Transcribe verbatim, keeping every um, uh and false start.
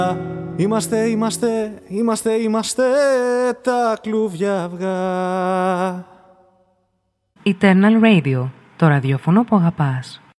Είμαστε, είμαστε, είμαστε, είμαστε τα κλούβια αυγά. Eternal Radio, το ραδιόφωνο που αγαπάς.